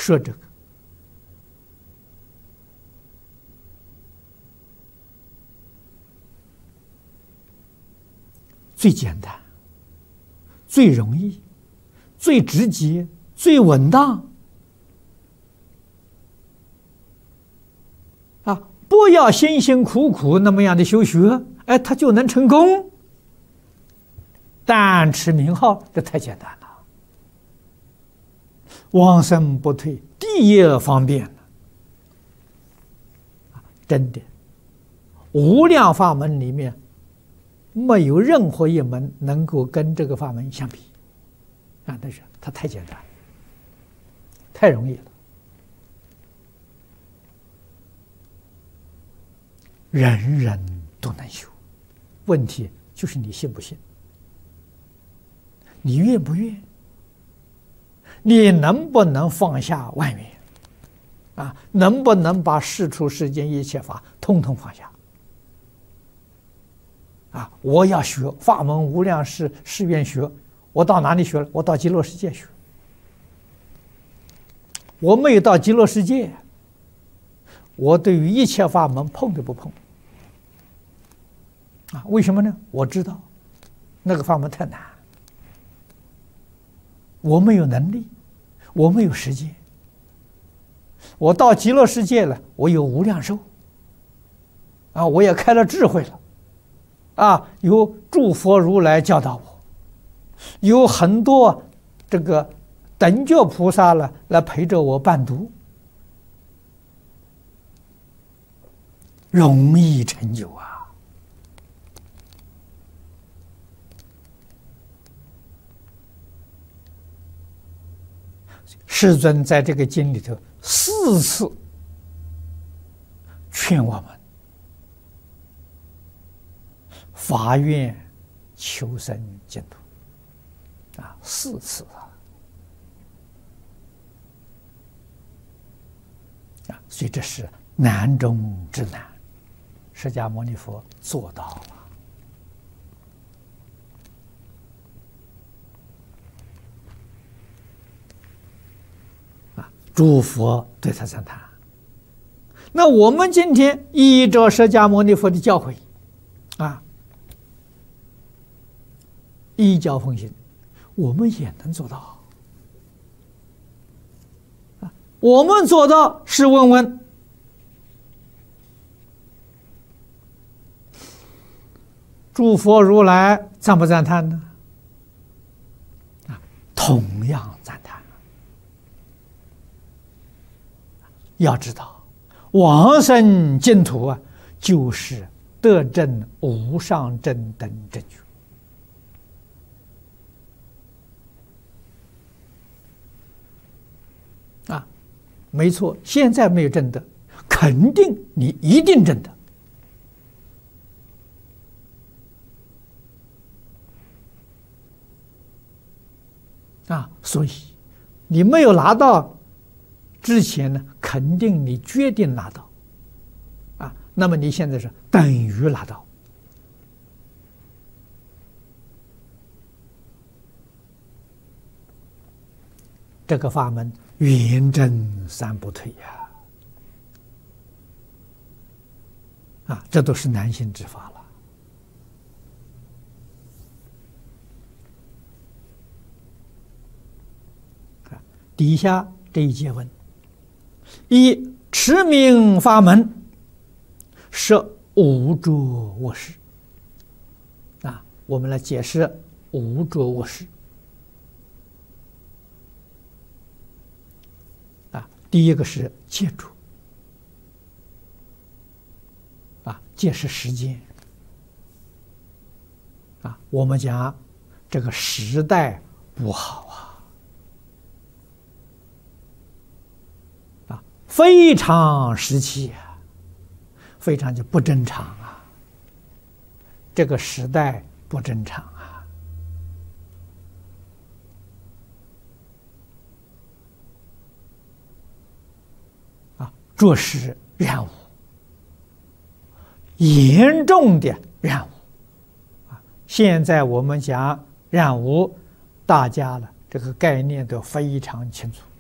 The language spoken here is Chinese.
说这个最简单、最容易、最直接、最稳当啊！不要辛辛苦苦那么样的修学，哎，他就能成功。但持名号，这太简单了，往生不退，地业方便了。真的，无量法门里面，没有任何一门能够跟这个法门相比啊！但是它太简单，太容易了，人人都能修。问题就是你信不信，你愿不愿，你能不能放下万缘啊？能不能把世出世间一切法统统放下？啊！我要学法门无量誓愿学，我到哪里学了？我到极乐世界学。我没有到极乐世界，我对于一切法门碰都不碰。啊，为什么呢？我知道那个法门太难，我没有能力，我没有时间。我到极乐世界了，我有无量寿，啊，我也开了智慧了。啊，有诸佛如来教导我，有很多这个等觉菩萨了来陪着我伴读，容易成就啊！世尊在这个经里头4次劝我们发愿求生净土啊，4次啊，所以这是难中之难，释迦牟尼佛做到了啊，诸佛对他赞叹。那我们今天依着释迦牟尼佛的教诲啊，依教奉行，我们也能做到。我们做到，试问问，诸佛如来赞不赞叹呢？同样赞叹。要知道，往生净土啊，就是得证无上正等正觉。啊，没错，现在没有证得，肯定你一定证得。啊，所以你没有拿到之前呢，肯定你决定拿到。啊，那么你现在是等于拿到。这个法门圆证三不退呀！啊，这都是难行之法了。底下这一节文：一持名法门，设无着卧室。啊，我们来解释无着卧室。啊，第一个是戒着。啊，戒是时间。啊，我们讲这个时代不好啊。非常时期啊，非常就不正常啊，这个时代不正常啊。啊，着实染污，严重的染污啊！现在我们讲染污，大家了这个概念都非常清楚。